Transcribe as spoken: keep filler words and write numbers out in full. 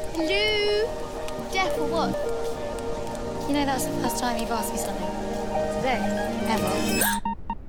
Hello? Deaf or what? You know, that's the first time you've asked me something. Today? Ever.